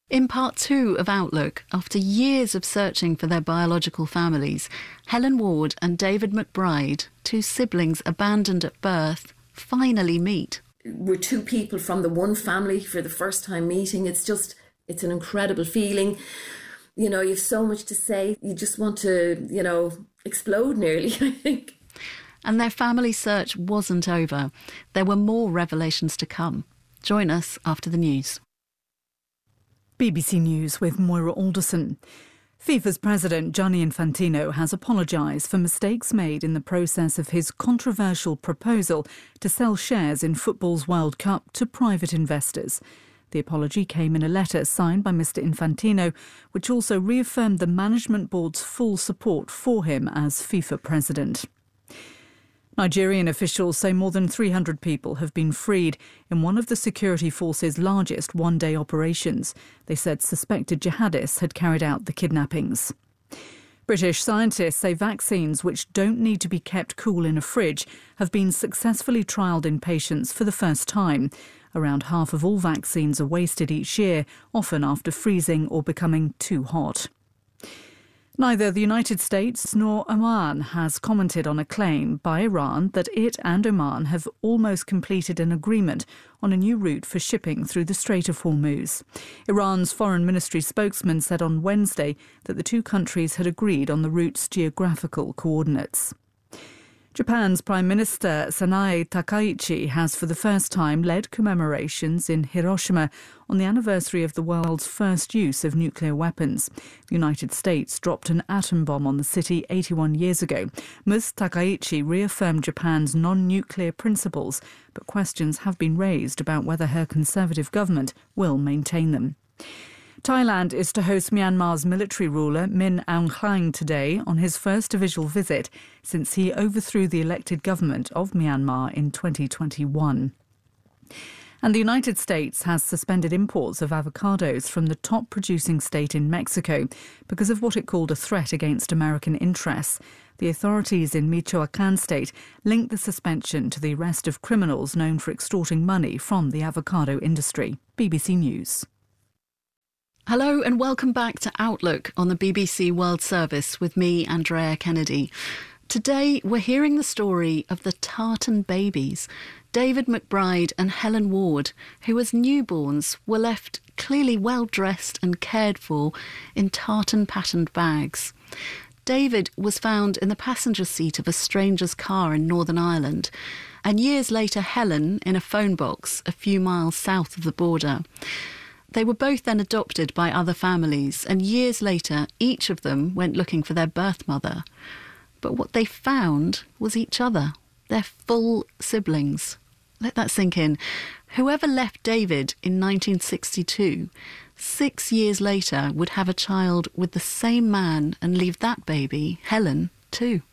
In part 2 of Outlook, after years of searching for their biological families, Helen Ward and David McBride, two siblings abandoned at birth, finally meet. We're two people from the one family for the first time meeting. It's an incredible feeling. You know, you have so much to say. You just want to, explode nearly, I think. And their family search wasn't over. There were more revelations to come. Join us after the news. BBC News with Moira Alderson. FIFA's president Gianni Infantino has apologised for mistakes made in the process of his controversial proposal to sell shares in football's World Cup to private investors. The apology came in a letter signed by Mr Infantino, which also reaffirmed the management board's full support for him as FIFA president. Nigerian officials say more than 300 people have been freed in one of the security force's largest one-day operations. They said suspected jihadists had carried out the kidnappings. British scientists say vaccines which don't need to be kept cool in a fridge have been successfully trialled in patients for the first time. Around half of all vaccines are wasted each year, often after freezing or becoming too hot. Neither the United States nor Oman has commented on a claim by Iran that it and Oman have almost completed an agreement on a new route for shipping through the Strait of Hormuz. Iran's foreign ministry spokesman said on Wednesday that the two countries had agreed on the route's geographical coordinates. Japan's Prime Minister Sanae Takaichi has for the first time led commemorations in Hiroshima on the anniversary of the world's first use of nuclear weapons. The United States dropped an atom bomb on the city 81 years ago. Ms. Takaichi reaffirmed Japan's non-nuclear principles, but questions have been raised about whether her Conservative government will maintain them. Thailand is to host Myanmar's military ruler Min Aung Hlaing today on his first official visit since he overthrew the elected government of Myanmar in 2021. And the United States has suspended imports of avocados from the top producing state in Mexico because of what it called a threat against American interests. The authorities in Michoacán state linked the suspension to the arrest of criminals known for extorting money from the avocado industry. BBC News. Hello and welcome back to Outlook on the BBC World Service with me, Andrea Kennedy. Today we're hearing the story of the Tartan babies, David McBride and Helen Ward, who as newborns were left clearly well dressed and cared for in tartan patterned bags. David was found in the passenger seat of a stranger's car in Northern Ireland, and years later Helen in a phone box a few miles south of the border. They were both then adopted by other families, and years later, each of them went looking for their birth mother. But what they found was each other, their full siblings. Let that sink in. Whoever left David in 1962, 6 years later would have a child with the same man and leave that baby, Helen, too.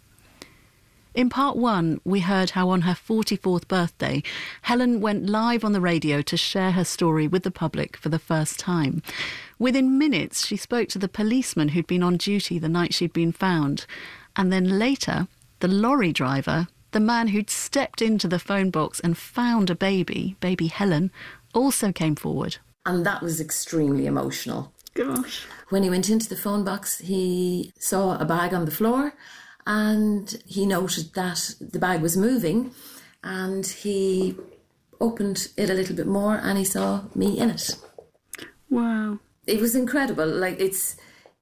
In part 1, we heard how on her 44th birthday, Helen went live on the radio to share her story with the public for the first time. Within minutes, she spoke to the policeman who'd been on duty the night she'd been found. And then later, the lorry driver, the man who'd stepped into the phone box and found a baby Helen, also came forward. And that was extremely emotional. Gosh. When he went into the phone box, he saw a bag on the floor, and he noted that the bag was moving, and he opened it a little bit more and he saw me in it. Wow. It was incredible. Like, it's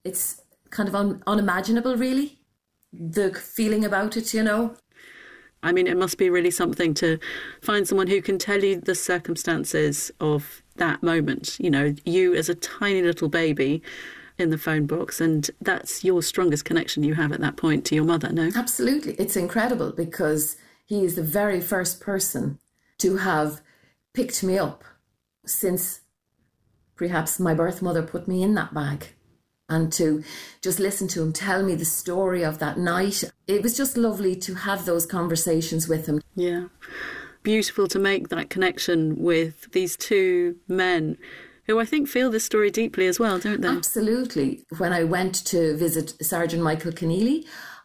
kind of unimaginable, really, the feeling about it, you know. I mean, it must be really something to find someone who can tell you the circumstances of that moment. You know, you as a tiny little baby in the phone box, and that's your strongest connection you have at that point to your mother, no? Absolutely. It's incredible because he is the very first person to have picked me up since perhaps my birth mother put me in that bag. And to just listen to him tell me the story of that night, it was just lovely to have those conversations with him. Yeah. Beautiful to make that connection with these two men who I think feel this story deeply as well, don't they? Absolutely. When I went to visit Sergeant Michael Keneally,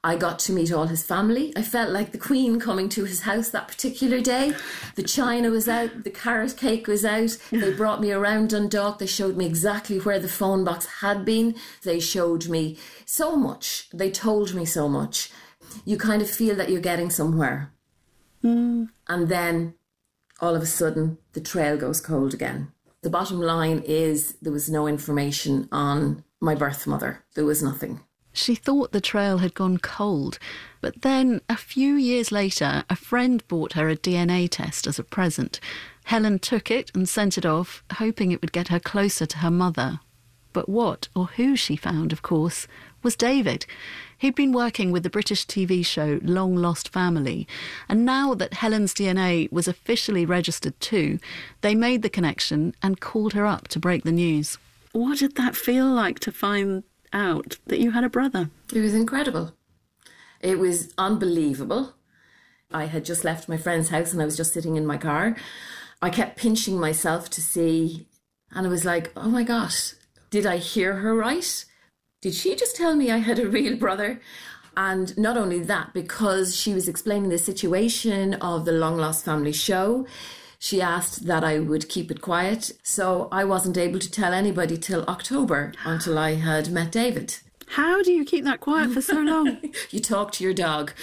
I got to meet all his family. I felt like the Queen coming to his house that particular day. The china was out, the carrot cake was out. They brought me around Dundalk. They showed me exactly where the phone box had been. They showed me so much. They told me so much. You kind of feel that you're getting somewhere. And then all of a sudden, the trail goes cold again. The bottom line is there was no information on my birth mother. There was nothing. She thought the trail had gone cold, but then a few years later, a friend bought her a DNA test as a present. Helen took it and sent it off, hoping it would get her closer to her mother. But what, or who she found, of course, was David. He'd been working with the British TV show Long Lost Family, and now that Helen's DNA was officially registered too, they made the connection and called her up to break the news. What did that feel like to find out that you had a brother? It was incredible. It was unbelievable. I had just left my friend's house and I was just sitting in my car. I kept pinching myself to see, and I was like, oh my gosh, did I hear her right? Did she just tell me I had a real brother? And not only that, because she was explaining the situation of the Long Lost Family show, she asked that I would keep it quiet. So I wasn't able to tell anybody till October, until I had met David. How do you keep that quiet for so long? You talk to your dog.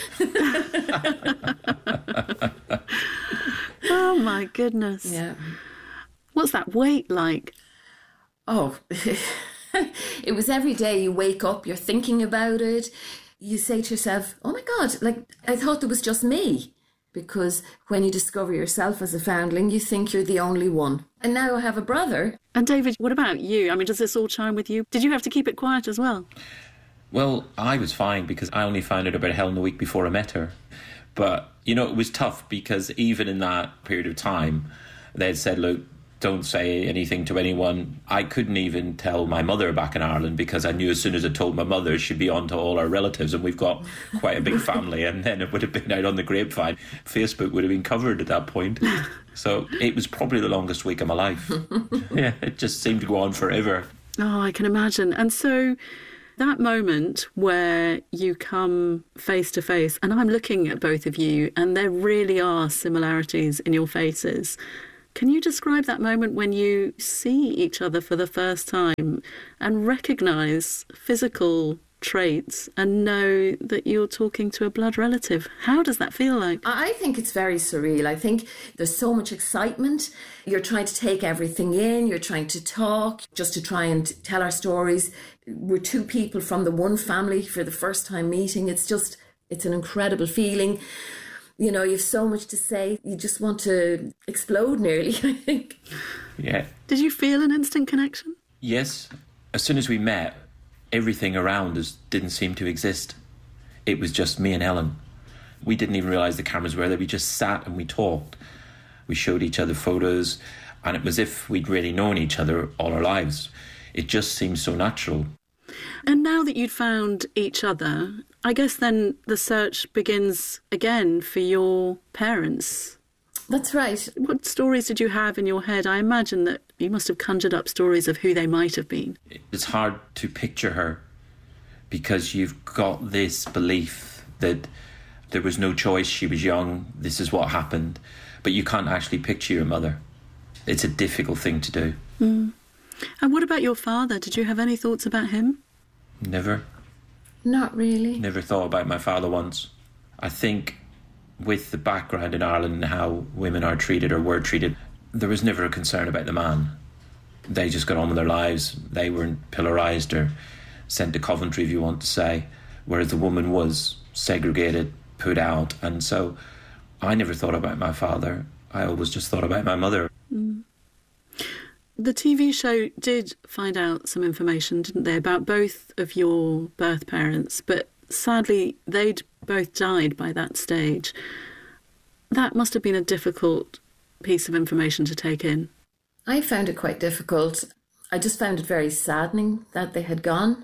Oh my goodness. Yeah. What's that wait like? Oh, it was every day you wake up, you're thinking about it. You say to yourself, oh my God, like I thought there was just me. Because when you discover yourself as a foundling, you think you're the only one. And now I have a brother. And David, what about you? I mean, does this all chime with you? Did you have to keep it quiet as well? Well, I was fine because I only found out about Helen the week before I met her. But, you know, it was tough because even in that period of time, they'd said, look, don't say anything to anyone. I couldn't even tell my mother back in Ireland because I knew as soon as I told my mother, she'd be on to all our relatives, and we've got quite a big family, and then it would have been out on the grapevine. Facebook would have been covered at that point. So it was probably the longest week of my life. Yeah, it just seemed to go on forever. Oh, I can imagine. And so that moment where you come face to face, and I'm looking at both of you, and there really are similarities in your faces. Can you describe that moment when you see each other for the first time and recognise physical traits and know that you're talking to a blood relative? How does that feel like? I think it's very surreal. I think there's so much excitement. You're trying to take everything in. You're trying to talk just to try and tell our stories. We're two people from the one family for the first time meeting. It's an incredible feeling. You know, you have so much to say. You just want to explode nearly, I think. Yeah. Did you feel an instant connection? Yes. As soon as we met, everything around us didn't seem to exist. It was just me and Helen. We didn't even realise the cameras were there. We just sat and we talked. We showed each other photos, and it was as if we'd really known each other all our lives. It just seemed so natural. And now that you'd found each other, I guess then the search begins again for your parents. That's right. What stories did you have in your head? I imagine that you must have conjured up stories of who they might have been. It's hard to picture her because you've got this belief that there was no choice, she was young, this is what happened, but you can't actually picture your mother. It's a difficult thing to do. Mm. And what about your father? Did you have any thoughts about him? Never. Not really. Never thought about my father once. I think with the background in Ireland and how women are treated or were treated, there was never a concern about the man. They just got on with their lives. They weren't pillarised or sent to Coventry, if you want to say, whereas the woman was segregated, put out. And so I never thought about my father. I always just thought about my mother. Mm. The TV show did find out some information, didn't they, about both of your birth parents, but sadly they'd both died by that stage. That must have been a difficult piece of information to take in. I found it quite difficult. I just found it very saddening that they had gone,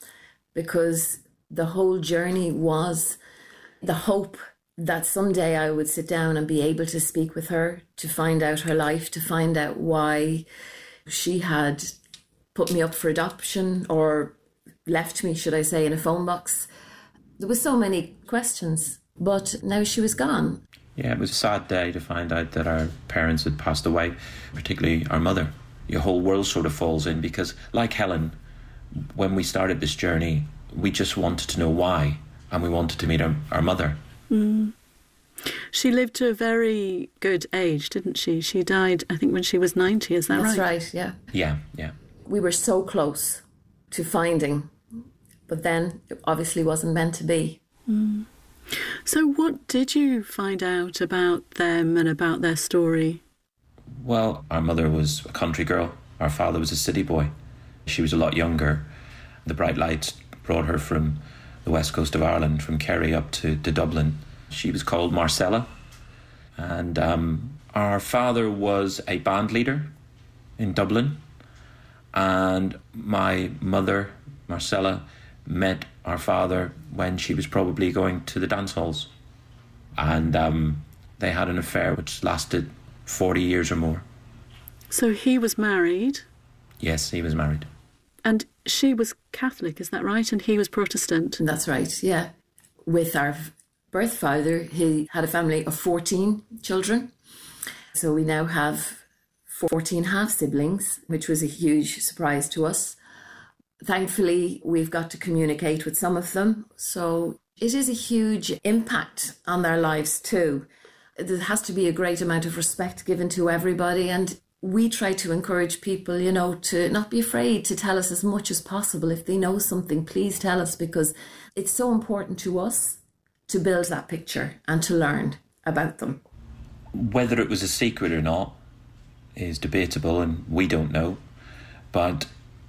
because the whole journey was the hope that someday I would sit down and be able to speak with her, to find out her life, to find out why she had put me up for adoption, or left me, should I say, in a phone box. There were so many questions, but now she was gone. Yeah, it was a sad day to find out that our parents had passed away, particularly our mother. Your whole world sort of falls in because, like Helen, when we started this journey, we just wanted to know why, and we wanted to meet our mother. Mm. She lived to a very good age, didn't she? She died, I think, when she was 90, is that right? That's right, yeah. Yeah. We were so close to finding, but then it obviously wasn't meant to be. Mm. So what did you find out about them and about their story? Well, our mother was a country girl. Our father was a city boy. She was a lot younger. The bright lights brought her from the west coast of Ireland, from Kerry up to Dublin. She was called Marcella. And our father was a band leader in Dublin. And my mother, Marcella, met our father when she was probably going to the dance halls. And they had an affair which lasted 40 years or more. So he was married? Yes, he was married. And she was Catholic, is that right? And he was Protestant? That's right, yeah. With our birth father, he had a family of 14 children. So we now have 14 half-siblings, which was a huge surprise to us. Thankfully, we've got to communicate with some of them. So it is a huge impact on their lives too. There has to be a great amount of respect given to everybody. And we try to encourage people, to not be afraid to tell us as much as possible. If they know something, please tell us, because it's so important to us to build that picture and to learn about them. Whether it was a secret or not is debatable, and we don't know. But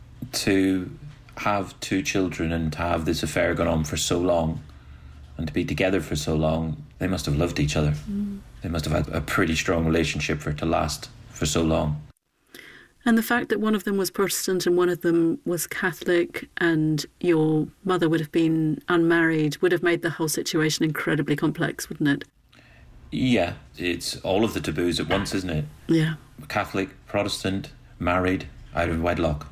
to have two children and to have this affair going on for so long and to be together for so long, they must have loved each other. Mm. They must have had a pretty strong relationship for it to last for so long. And the fact that one of them was Protestant and one of them was Catholic, and your mother would have been unmarried, would have made the whole situation incredibly complex, wouldn't it? Yeah, it's all of the taboos at once, isn't it? Yeah. Catholic, Protestant, married, out of wedlock.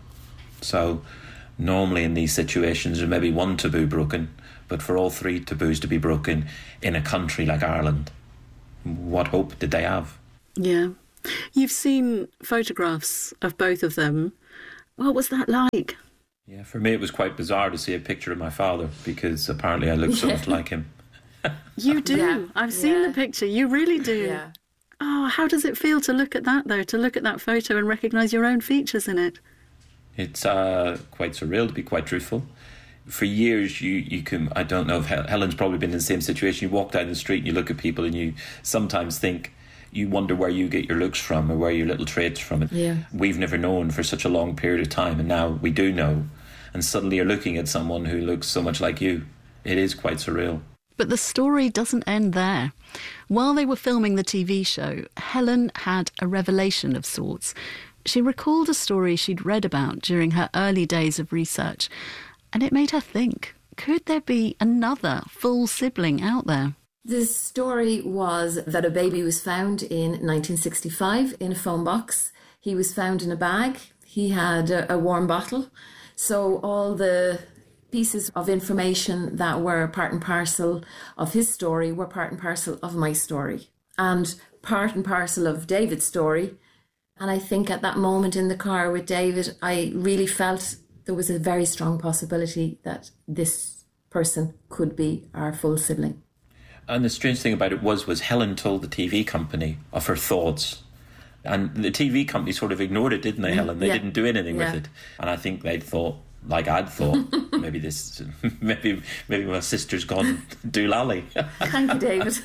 So normally in these situations there may be one taboo broken, but for all three taboos to be broken in a country like Ireland, what hope did they have? Yeah. You've seen photographs of both of them. What was that like? Yeah, for me it was quite bizarre to see a picture of my father, because apparently I look so much like him. You do. Yeah. I've seen the picture. You really do. Yeah. Oh, how does it feel to look at that, though? To look at that photo and recognise your own features in it? It's quite surreal, to be quite truthful. For years, you can... I don't know if Helen's probably been in the same situation. You walk down the street and you look at people and you sometimes think... You wonder where you get your looks from or where your little traits from. Yeah. We've never known for such a long period of time, and now we do know. And suddenly you're looking at someone who looks so much like you. It is quite surreal. But the story doesn't end there. While they were filming the TV show, Helen had a revelation of sorts. She recalled a story she'd read about during her early days of research, and it made her think, could there be another full sibling out there? The story was that a baby was found in 1965 in a phone box. He was found in a bag. He had a warm bottle. So all the pieces of information that were part and parcel of his story were part and parcel of my story and part and parcel of David's story. And I think at that moment in the car with David, I really felt there was a very strong possibility that this person could be our full sibling. And the strange thing about it was Helen told the TV company of her thoughts. And the TV company sort of ignored it, didn't they, Helen? They didn't do anything with it. And I think they'd thought, like I'd thought, maybe my sister's gone doolally. Thank you, David.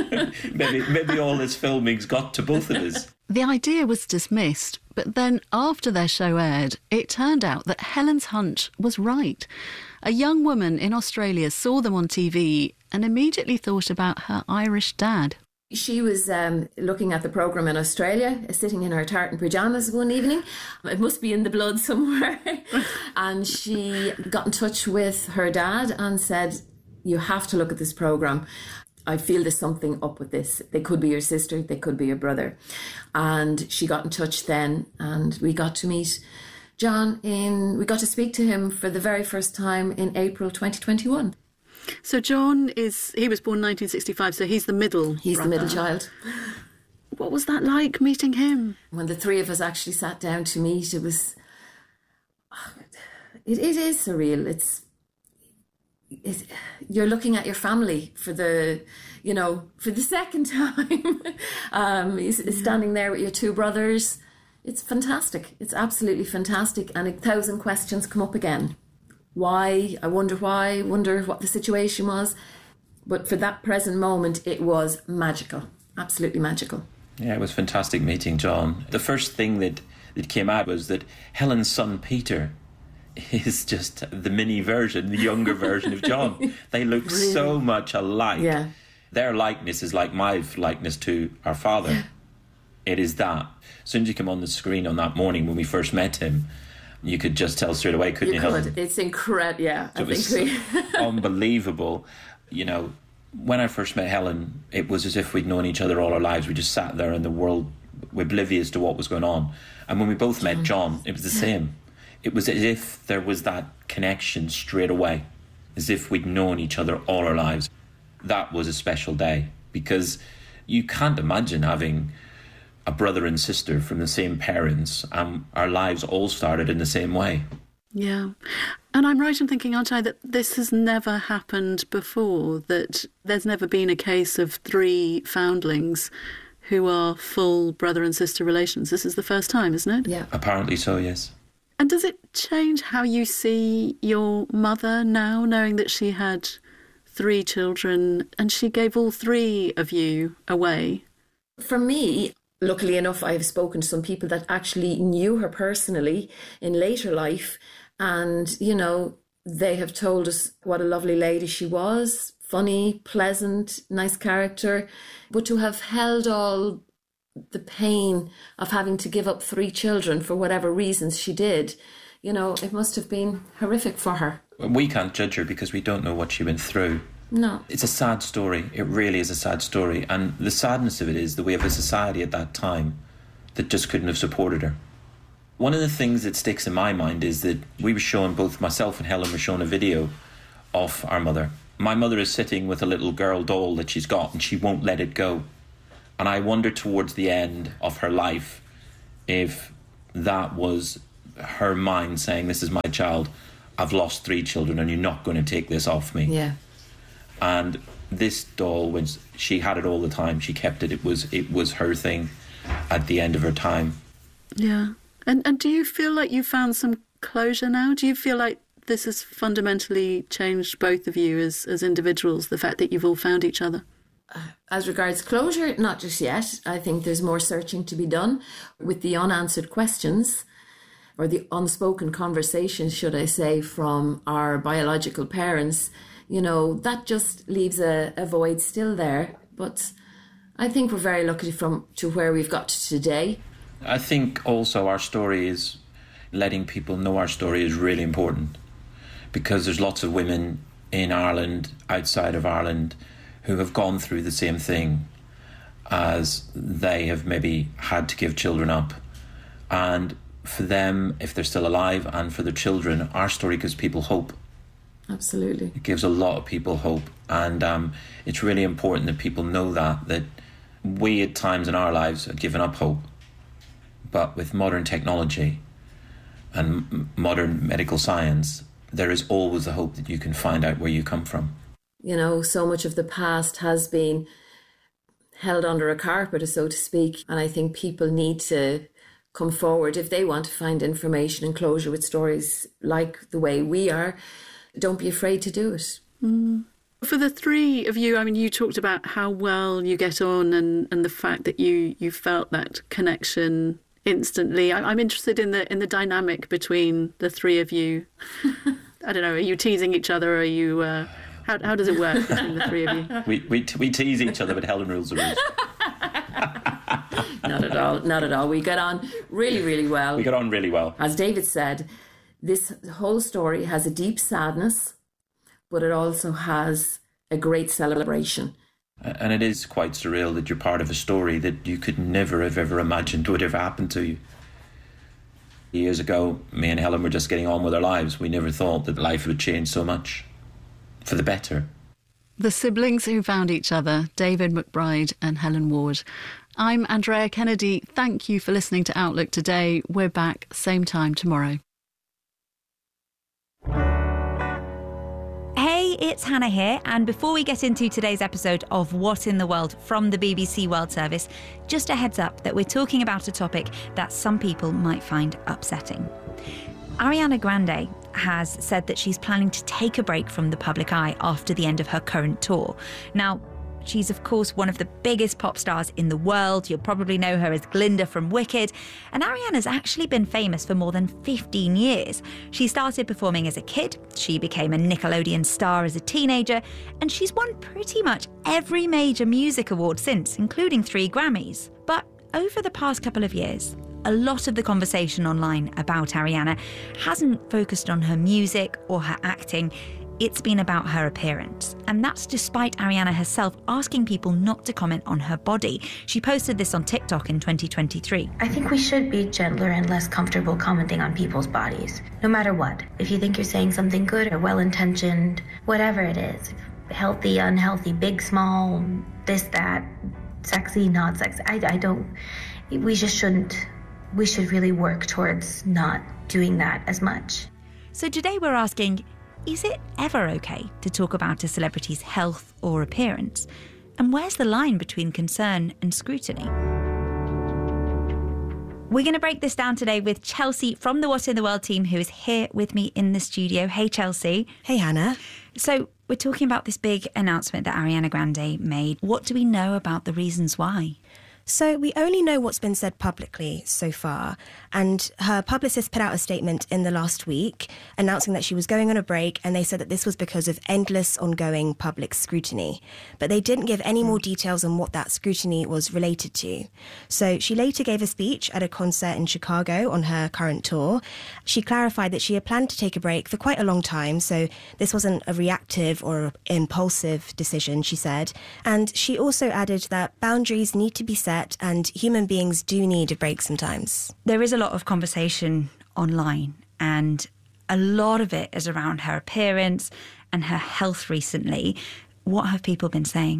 maybe all this filming's got to both of us. The idea was dismissed, but then after their show aired, it turned out that Helen's hunch was right. A young woman in Australia saw them on TV and immediately thought about her Irish dad. She was looking at the programme in Australia, sitting in her tartan pyjamas one evening. It must be in the blood somewhere. And she got in touch with her dad and said, you have to look at this programme. I feel there's something up with this. They could be your sister, they could be your brother. And she got in touch then, and we got to meet John we got to speak to him for the very first time in April 2021. So John he was born 1965, so he's the middle He's brother. the middle child. What was that like, meeting him? When the three of us actually sat down to meet, it is surreal. You're looking at your family for the second time. He's standing there with your two brothers. It's fantastic. It's absolutely fantastic. And 1,000 questions come up again. Why? I wonder why. Wonder what the situation was. But for that present moment, it was magical. Absolutely magical. Yeah, it was fantastic meeting John. The first thing that came out was that Helen's son Peter is just the mini version, the younger version of John. They look so much alike. Yeah. Their likeness is like my likeness to our father. Yeah. It is that. As soon as you come on the screen on that morning when we first met him, you could just tell straight away, couldn't you? Helen? It's incredible. Yeah, it was unbelievable. You know, when I first met Helen, it was as if we'd known each other all our lives. We just sat there in the world oblivious to what was going on. And when we both met John, it was the same. It was as if there was that connection straight away, as if we'd known each other all our lives. That was a special day, because you can't imagine having a brother and sister from the same parents, and our lives all started in the same way. Yeah. And I'm right in thinking, aren't I, that this has never happened before, that there's never been a case of three foundlings who are full brother and sister relations. This is the first time, isn't it? Yeah. Apparently so, yes. And does it change how you see your mother now, knowing that she had 3 children and she gave all 3 of you away? For me, luckily enough, I've spoken to some people that actually knew her personally in later life. And, you know, they have told us what a lovely lady she was. Funny, pleasant, nice character. But to have held all the pain of having to give up 3 children for whatever reasons she did, you know, it must have been horrific for her. We can't judge her because we don't know what she went through. No. It's a sad story. It really is a sad story. And the sadness of it is that we have a society at that time that just couldn't have supported her. One of the things that sticks in my mind is that we were shown, both myself and Helen were shown a video of our mother. My mother is sitting with a little girl doll that she's got and she won't let it go. And I wonder towards the end of her life if that was her mind saying, this is my child, I've lost 3 children and you're not going to take this off me. Yeah. And this doll, when she had it all the time, she kept it. It was her thing at the end of her time. Yeah. And do you feel like you found some closure now? Do you feel like this has fundamentally changed both of you as individuals, the fact that you've all found each other? As regards closure, not just yet. I think there's more searching to be done with the unanswered questions, or the unspoken conversations, should I say, from our biological parents. You know, that just leaves a void still there. But I think we're very lucky to where we've got to today. I think also our story is, letting people know our story is really important, because there's lots of women in Ireland, outside of Ireland, who have gone through the same thing, as they have maybe had to give children up. And for them, if they're still alive, and for their children, our story gives people hope. Absolutely. It gives a lot of people hope. And it's really important that people know that we at times in our lives have given up hope. But with modern technology and modern medical science, there is always the hope that you can find out where you come from. You know, so much of the past has been held under a carpet, so to speak. And I think people need to come forward if they want to find information and closure with stories like the way we are. Don't be afraid to do it. Mm. For the 3 of you, I mean, you talked about how well you get on and the fact that you felt that connection instantly. I'm interested in the dynamic between the 3 of you. I don't know, are you teasing each other? Are you... How does it work between the 3 of you? We tease each other, but Helen rules the roost. Not at all. We get on really, really well. We get on really well. As David said, this whole story has a deep sadness, but it also has a great celebration. And it is quite surreal that you're part of a story that you could never have ever imagined would ever happen to you. Years ago, me and Helen were just getting on with our lives. We never thought that life would change so much for the better. The siblings who found each other, David McBride and Helen Ward. I'm Andrea Kennedy. Thank you for listening to Outlook today. We're back same time tomorrow. Hey, it's Hannah here, and before we get into today's episode of What in the World from the BBC World Service, just a heads up that we're talking about a topic that some people might find upsetting. Ariana Grande has said that she's planning to take a break from the public eye after the end of her current tour. Now, she's of course one of the biggest pop stars in the world. You'll probably know her as Glinda from Wicked. And Ariana's actually been famous for more than 15 years. She started performing as a kid, she became a Nickelodeon star as a teenager, and she's won pretty much every major music award since, including 3 Grammys. But over the past couple of years, a lot of the conversation online about Ariana hasn't focused on her music or her acting. It's been about her appearance. And that's despite Ariana herself asking people not to comment on her body. She posted this on TikTok in 2023. I think we should be gentler and less comfortable commenting on people's bodies, no matter what. If you think you're saying something good or well-intentioned, whatever it is, healthy, unhealthy, big, small, this, that, sexy, not sexy, we just shouldn't. We should really work towards not doing that as much. So today we're asking, is it ever okay to talk about a celebrity's health or appearance? And where's the line between concern and scrutiny? We're going to break this down today with Chelsea from the What in the World team, who is here with me in the studio. Hey, Chelsea. Hey, Hannah. So we're talking about this big announcement that Ariana Grande made. What do we know about the reasons why? So we only know what's been said publicly so far, and her publicist put out a statement in the last week announcing that she was going on a break, and they said that this was because of endless ongoing public scrutiny. But they didn't give any more details on what that scrutiny was related to. So she later gave a speech at a concert in Chicago on her current tour. She clarified that she had planned to take a break for quite a long time, so this wasn't a reactive or impulsive decision, she said. And she also added that boundaries need to be set and human beings do need a break sometimes. There is a lot of conversation online, and a lot of it is around her appearance and her health recently. What have people been saying?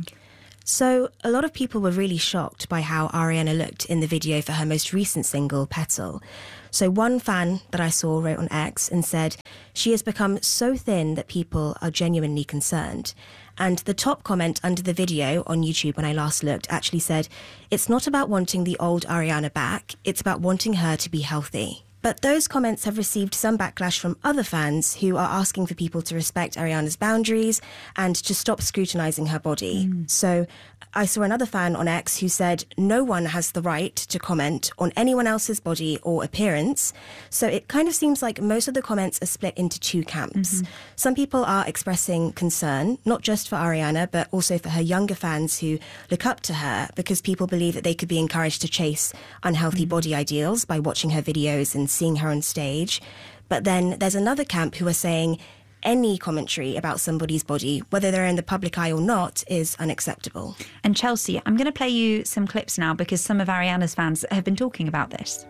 So a lot of people were really shocked by how Ariana looked in the video for her most recent single, Petal. So one fan that I saw wrote on X and said, "She has become so thin that people are genuinely concerned." And the top comment under the video on YouTube when I last looked actually said, "It's not about wanting the old Ariana back, it's about wanting her to be healthy." But those comments have received some backlash from other fans who are asking for people to respect Ariana's boundaries and to stop scrutinising her body. So I saw another fan on X who said no one has the right to comment on anyone else's body or appearance. So it kind of seems like most of the comments are split into 2 camps. Some people are expressing concern, not just for Ariana, but also for her younger fans who look up to her because people believe that they could be encouraged to chase unhealthy body ideals by watching her videos and seeing her on stage. But then there's another camp who are saying any commentary about somebody's body, whether they're in the public eye or not, is unacceptable. And Chelsea, I'm going to play you some clips now because some of Ariana's fans have been talking about this.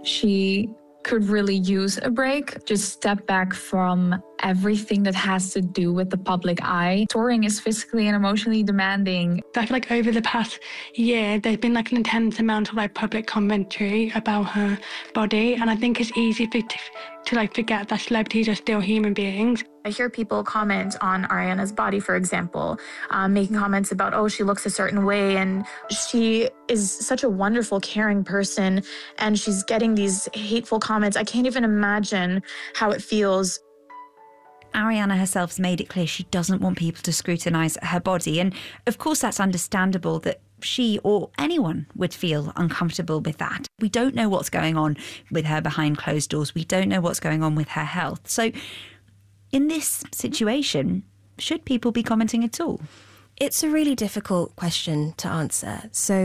She could really use a break, just step back from everything that has to do with the public eye. Touring is physically and emotionally demanding. I feel like over the past year, there's been like an intense amount of like public commentary about her body. And I think it's easy to like forget that celebrities are still human beings. I hear people comment on Ariana's body, for example, making comments about, oh, she looks a certain way. And she is such a wonderful, caring person. And she's getting these hateful comments. I can't even imagine how it feels. Ariana herself's made it clear she doesn't want people to scrutinise her body. And of course, that's understandable that she or anyone would feel uncomfortable with that. We don't know what's going on with her behind closed doors. We don't know what's going on with her health. So in this situation, should people be commenting at all? It's a really difficult question to answer. So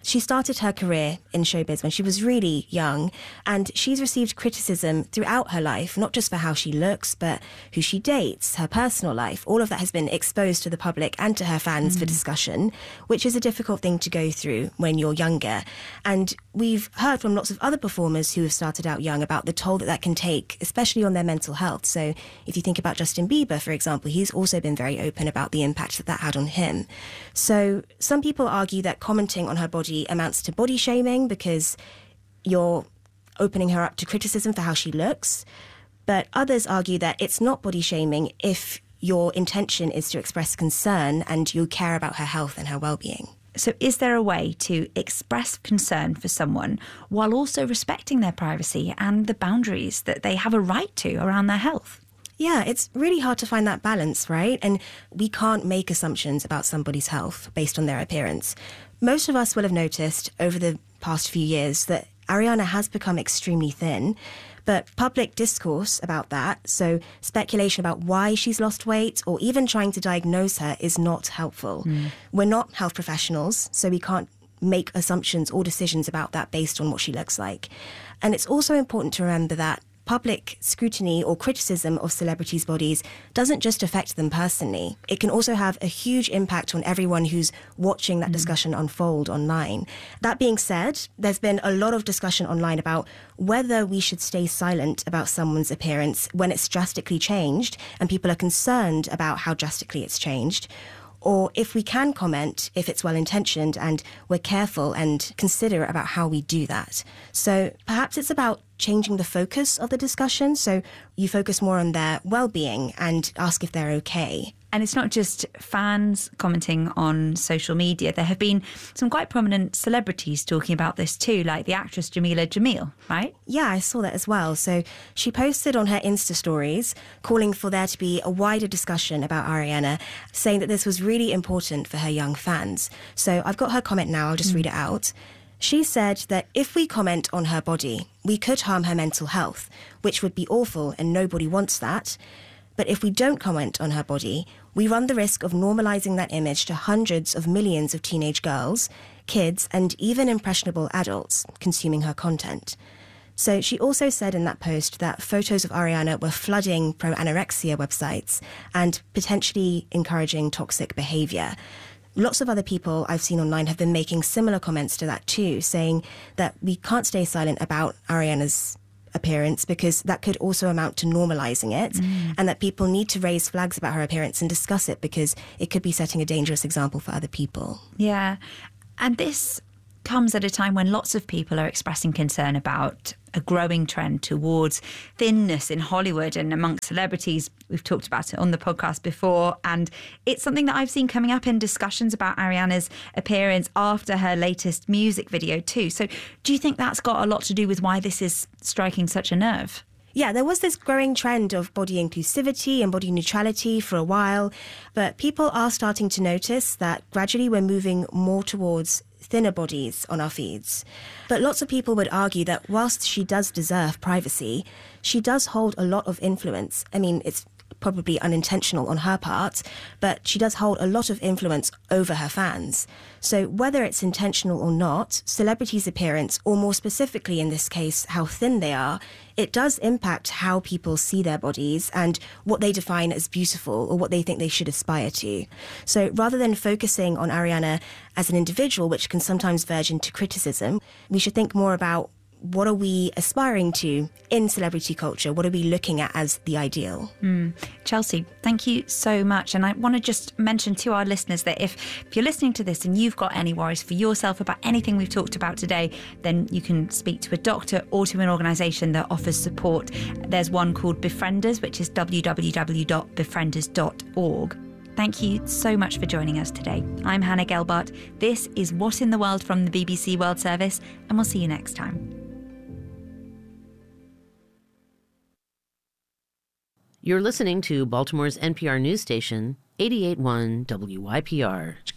She started her career in showbiz when she was really young, and she's received criticism throughout her life, not just for how she looks, but who she dates, her personal life. All of that has been exposed to the public and to her fans for discussion, which is a difficult thing to go through when you're younger. And we've heard from lots of other performers who have started out young about the toll that can take, especially on their mental health. So if you think about Justin Bieber, for example, he's also been very open about the impact that had on him. So some people argue that commenting on her body amounts to body shaming because you're opening her up to criticism for how she looks. But others argue that it's not body shaming if your intention is to express concern and you care about her health and her well-being. So is there a way to express concern for someone while also respecting their privacy and the boundaries that they have a right to around their health? Yeah, it's really hard to find that balance, right? And we can't make assumptions about somebody's health based on their appearance. Most of us will have noticed over the past few years that Ariana has become extremely thin, but public discourse about that, so speculation about why she's lost weight or even trying to diagnose her, is not helpful. We're not health professionals, so we can't make assumptions or decisions about that based on what she looks like. And it's also important to remember that public scrutiny or criticism of celebrities' bodies doesn't just affect them personally. It can also have a huge impact on everyone who's watching that discussion unfold online. That being said, there's been a lot of discussion online about whether we should stay silent about someone's appearance when it's drastically changed and people are concerned about how drastically it's changed, or if we can comment if it's well-intentioned and we're careful and considerate about how we do that. So perhaps it's about changing the focus of the discussion, so you focus more on their well-being and ask if they're okay. And it's not just fans commenting on social media. There have been some quite prominent celebrities talking about this too, like the actress Jameela Jamil, right? Yeah, I saw that as well. So she posted on her Insta stories calling for there to be a wider discussion about Ariana, saying that this was really important for her young fans. So I've got her comment now, I'll just read it out. She said that if we comment on her body, we could harm her mental health, which would be awful and nobody wants that. But if we don't comment on her body, we run the risk of normalising that image to hundreds of millions of teenage girls, kids, and even impressionable adults consuming her content. So she also said in that post that photos of Ariana were flooding pro-anorexia websites and potentially encouraging toxic behaviour. Lots of other people I've seen online have been making similar comments to that too, saying that we can't stay silent about Ariana's appearance because that could also amount to normalising it, and that people need to raise flags about her appearance and discuss it because it could be setting a dangerous example for other people. Yeah, and this comes at a time when lots of people are expressing concern about a growing trend towards thinness in Hollywood and amongst celebrities. We've talked about it on the podcast before, and it's something that I've seen coming up in discussions about Ariana's appearance after her latest music video too. So do you think that's got a lot to do with why this is striking such a nerve? Yeah, there was this growing trend of body inclusivity and body neutrality for a while, but people are starting to notice that gradually we're moving more towards thinner bodies on our feeds. But lots of people would argue that whilst she does deserve privacy, she does hold a lot of influence. I mean, it's probably unintentional on her part, but she does hold a lot of influence over her fans. So whether it's intentional or not, celebrities' appearance, or more specifically in this case, how thin they are, it does impact how people see their bodies and what they define as beautiful or what they think they should aspire to. So rather than focusing on Ariana as an individual, which can sometimes verge into criticism, we should think more about what are we aspiring to in celebrity culture? What are we looking at as the ideal? Chelsea, thank you so much. And I want to just mention to our listeners that if you're listening to this and you've got any worries for yourself about anything we've talked about today, then you can speak to a doctor or to an organisation that offers support. There's one called Befrienders, which is www.befrienders.org. Thank you so much for joining us today. I'm Hannah Gelbart. This is What in the World from the BBC World Service, and we'll see you next time. You're listening to Baltimore's NPR news station, 88.1 WYPR.